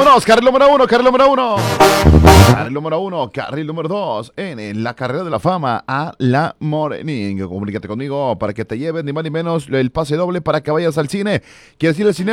Vámonos, carril número uno, carril número uno. Carril número uno, carril número dos. En la carrera de la fama a la Morning. Comunícate conmigo para que te lleven ni más ni menos el pase doble para que vayas al cine. ¿Quieres ir al cine?